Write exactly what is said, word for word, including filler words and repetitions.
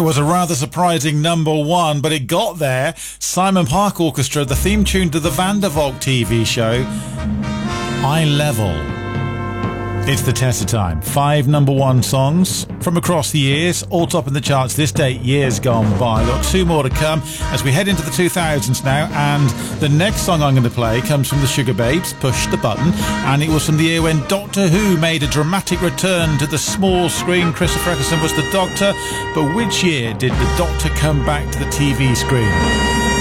was a rather surprising number one, but it got there. Simon Park Orchestra, the theme tune to the Van der Valk T V show, Eye Level. It's the test of time. Five number one songs from across the years, all top in the charts this date, years gone by. We've got two more to come as we head into the two thousands now, and the next song I'm going to play comes from the Sugar Babes, Push the Button, and it was from the year when Doctor Who made a dramatic return to the small screen. Christopher Eccleston was the Doctor, but which year did the Doctor come back to the T V screen?